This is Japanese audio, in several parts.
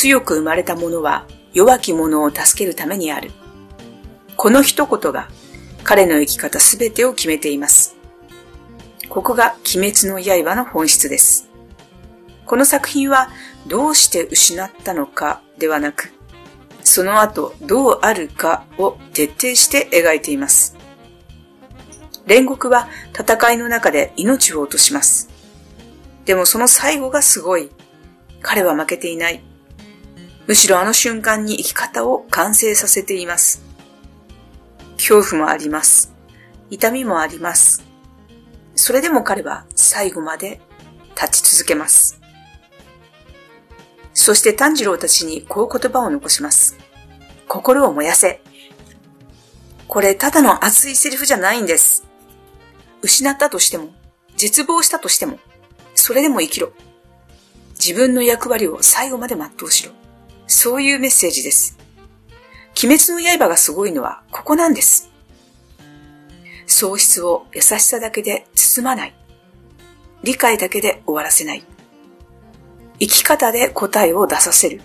強く生まれた者は弱き者を助けるためにある。この一言が彼の生き方すべてを決めています。ここが鬼滅の刃の本質です。この作品はどうして失ったのかではなく、その後どうあるかを徹底して描いています。煉獄は戦いの中で命を落とします。でもその最後がすごい。彼は負けていない。むしろあの瞬間に生き方を完成させています。恐怖もあります。痛みもあります。それでも彼は最後まで立ち続けます。そして炭治郎たちにこう言葉を残します。心を燃やせ。これただの熱いセリフじゃないんです。失ったとしても、絶望したとしても、それでも生きろ。自分の役割を最後まで全うしろ。そういうメッセージです。鬼滅の刃がすごいのはここなんです。喪失を優しさだけで包まない。理解だけで終わらせない。生き方で答えを出させる。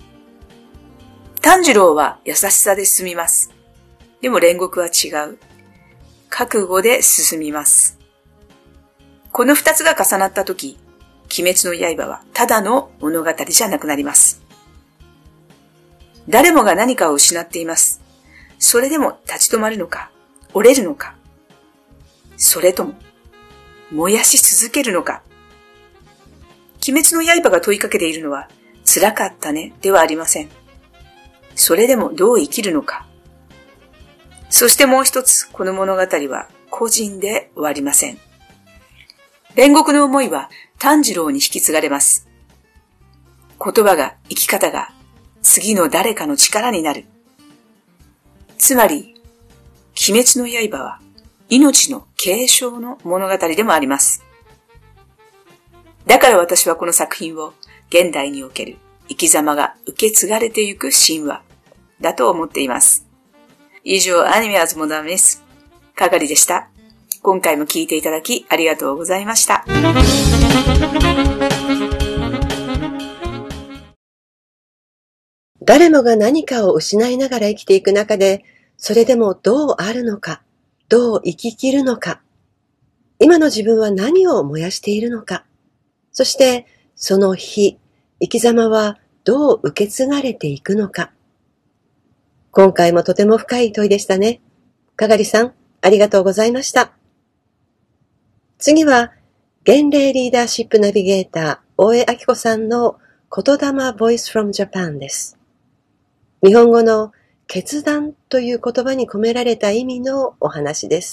炭治郎は優しさで進みます。でも煉獄は違う。覚悟で進みます。この二つが重なったとき、鬼滅の刃はただの物語じゃなくなります。誰もが何かを失っています。それでも立ち止まるのか、折れるのか、それとも燃やし続けるのか。鬼滅の刃が問いかけているのは辛かったねではありません。それでもどう生きるのか。そしてもう一つ、この物語は個人で終わりません。煉獄の思いは炭治郎に引き継がれます。言葉が、生き方が、次の誰かの力になる。つまり、鬼滅の刃は命の継承の物語でもあります。だから私はこの作品を現代における生き様が受け継がれてゆく神話だと思っています。以上、アニメアズモダンです。係でした。今回も聞いていただきありがとうございました。 誰もが何かを失いながら生きていく中で、それでもどうあるのか、どう生き切るのか、今の自分は何を燃やしているのか、そしてその生き様はどう受け継がれていくのか。今回もとても深い問いでしたね。係さん、ありがとうございました。次は、現霊リーダーシップナビゲーター、大江明子さんの言霊ボイスフロムジャパンです。日本語の決断という言葉に込められた意味のお話です。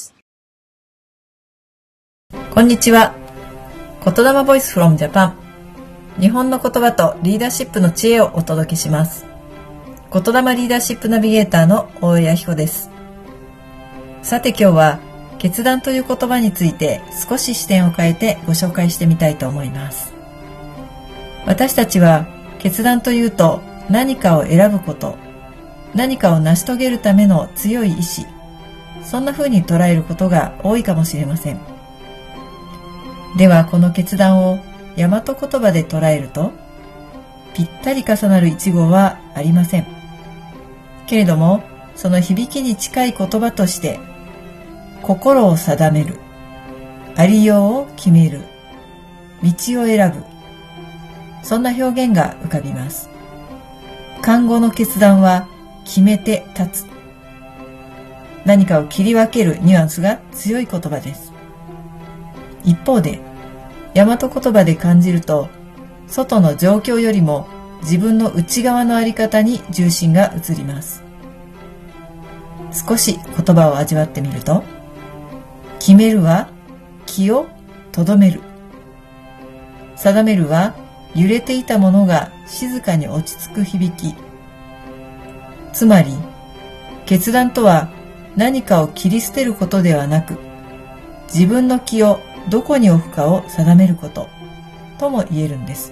こんにちは。言霊ボイスフロムジャパン。日本の言葉とリーダーシップの知恵をお届けします。言霊リーダーシップナビゲーターの大江明子です。さて今日は決断という言葉について少し視点を変えてご紹介してみたいと思います。私たちは決断というと何かを選ぶこと、何かを成し遂げるための強い意志、そんな風に捉えることが多いかもしれません。ではこの決断を大和言葉で捉えると、ぴったり重なる一語はありません。けれども、その響きに近い言葉として、心を定める、ありようを決める、道を選ぶ、そんな表現が浮かびます。漢語の決断は決めて立つ。何かを切り分けるニュアンスが強い言葉です。一方で、大和言葉で感じると、外の状況よりも自分の内側の在り方に重心が移ります。少し言葉を味わってみると、決めるは気を留める。定めるは揺れていたものが静かに落ち着く響き。つまり、決断とは何かを切り捨てることではなく、自分の気をどこに置くかを定めることとも言えるんです。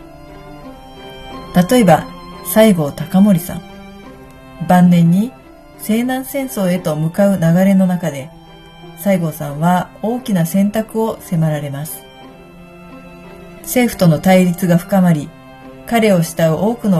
例えば、西郷隆盛さん。晩年に西南戦争へと向かう流れの中で、西郷さんは大きな選択を迫られます。政府との対立が深まり、彼を慕う多くの